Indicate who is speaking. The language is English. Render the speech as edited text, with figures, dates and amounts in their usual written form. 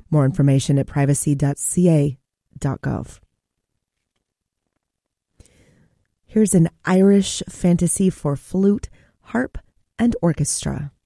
Speaker 1: More information at privacy.ca.gov. Here's an Irish fantasy for flute, harp, and orchestra.